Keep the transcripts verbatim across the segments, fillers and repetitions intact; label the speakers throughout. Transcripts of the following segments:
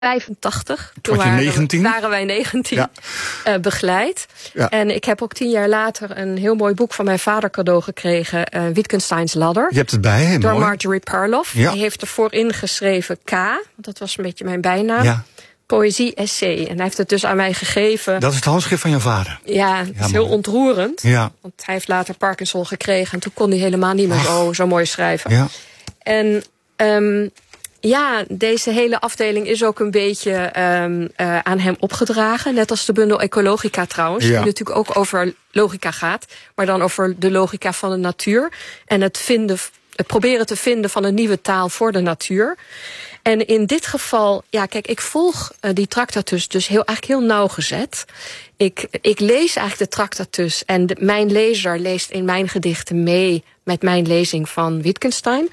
Speaker 1: vijfentachtig.
Speaker 2: Toen
Speaker 1: waren,
Speaker 2: negentien?
Speaker 1: waren wij negentien. Ja. Uh, begeleid.
Speaker 2: Ja.
Speaker 1: En ik heb ook tien jaar later een heel mooi boek van mijn vader cadeau gekregen. Uh, Wittgensteins Ladder.
Speaker 2: Je hebt het bij, hè?
Speaker 1: Door
Speaker 2: Mooi.
Speaker 1: Marjorie Parloff.
Speaker 2: Ja.
Speaker 1: Hij heeft ervoor ingeschreven K. Want dat was een beetje mijn bijnaam.
Speaker 2: Ja.
Speaker 1: Poëzie, essay. En hij heeft het dus aan mij gegeven.
Speaker 2: Dat is het handschrift van je vader.
Speaker 1: Ja, het
Speaker 2: ja,
Speaker 1: is heel ontroerend.
Speaker 2: Ja.
Speaker 1: Want hij heeft later Parkinson gekregen. En toen kon hij helemaal niet meer zo, zo mooi schrijven.
Speaker 2: Ja.
Speaker 1: En um, ja, deze hele afdeling is ook een beetje um, uh, aan hem opgedragen. Net als de bundel Ecologica trouwens.
Speaker 2: Ja.
Speaker 1: Die natuurlijk ook over logica gaat. Maar dan over de logica van de natuur. En het, vinden, het proberen te vinden van een nieuwe taal voor de natuur. En in dit geval, ja, kijk, ik volg uh, die Tractatus dus heel, eigenlijk heel nauwgezet. Ik, ik lees eigenlijk de Tractatus en de, mijn lezer leest in mijn gedichten mee met mijn lezing van Wittgenstein.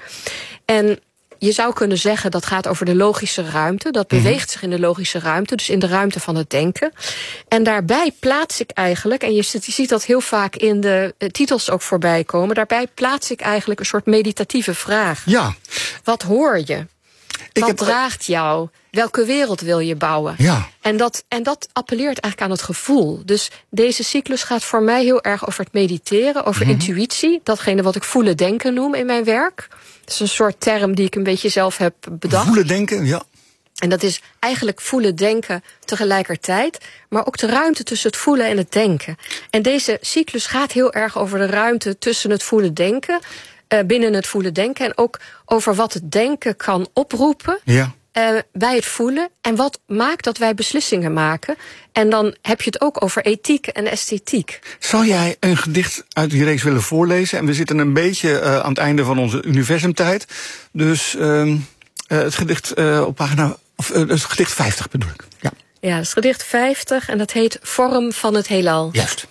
Speaker 1: En je zou kunnen zeggen dat gaat over de logische ruimte. Dat beweegt mm-hmm. zich in de logische ruimte, dus in de ruimte van het denken. En daarbij plaats ik eigenlijk, en je ziet, je ziet dat heel vaak in de uh, titels ook voorbij komen. Daarbij plaats ik eigenlijk een soort meditatieve vraag.
Speaker 2: Ja.
Speaker 1: Wat hoor je?
Speaker 2: Ik
Speaker 1: Wat
Speaker 2: heb...
Speaker 1: draagt jou? Welke wereld wil je bouwen?
Speaker 2: Ja.
Speaker 1: En dat, en dat appelleert eigenlijk aan het gevoel. Dus deze cyclus gaat voor mij heel erg over het mediteren, over mm-hmm. intuïtie. Datgene wat ik voelen denken noem in mijn werk. Dat is een soort term die ik een beetje zelf heb bedacht.
Speaker 2: Voelen denken, ja.
Speaker 1: En dat is eigenlijk voelen denken tegelijkertijd. Maar ook de ruimte tussen het voelen en het denken. En deze cyclus gaat heel erg over de ruimte tussen het voelen denken. Uh, binnen het voelen denken. En ook over wat het denken kan oproepen.
Speaker 2: Ja.
Speaker 1: Uh, bij het voelen. En wat maakt dat wij beslissingen maken. En dan heb je het ook over ethiek en esthetiek.
Speaker 2: Zou jij een gedicht uit die reeks willen voorlezen? En we zitten een beetje uh, aan het einde van onze universumtijd. Dus uh, uh, het gedicht uh, op pagina... Of uh, het gedicht vijftig bedoel ik. Ja.
Speaker 1: Ja, het is gedicht vijftig en dat heet Vorm van het heelal.
Speaker 2: Juist.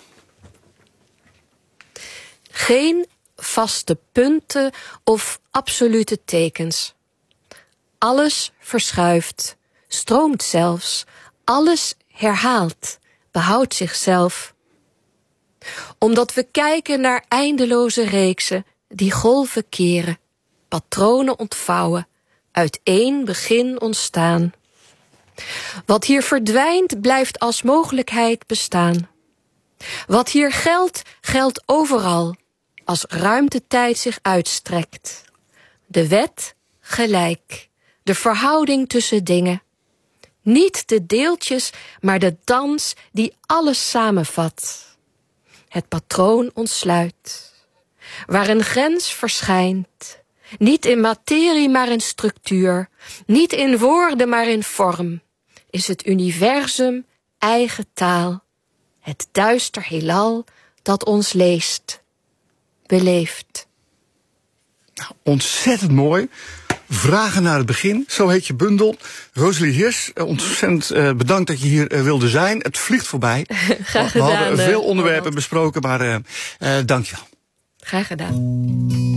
Speaker 1: Geen vaste punten of absolute tekens. Alles verschuift, stroomt zelfs, alles herhaalt, behoudt zichzelf. Omdat we kijken naar eindeloze reeksen die golven keren, patronen ontvouwen, uit één begin ontstaan. Wat hier verdwijnt, blijft als mogelijkheid bestaan. Wat hier geldt, geldt overal, als ruimtetijd zich uitstrekt. De wet gelijk. De verhouding tussen dingen. Niet de deeltjes, maar de dans die alles samenvat. Het patroon ontsluit. Waar een grens verschijnt. Niet in materie, maar in structuur. Niet in woorden, maar in vorm. Is het universum eigen taal. Het duister heelal dat ons leest. Beleeft.
Speaker 2: Nou, ontzettend mooi. Vragen naar het begin, zo heet je bundel. Rosalie Hirsch, ontzettend uh, bedankt dat je hier uh, wilde zijn. Het vliegt voorbij.
Speaker 1: Graag
Speaker 2: We
Speaker 1: gedaan.
Speaker 2: hadden veel
Speaker 1: uh,
Speaker 2: onderwerpen besproken, maar uh, uh, dank je wel.
Speaker 1: Graag gedaan.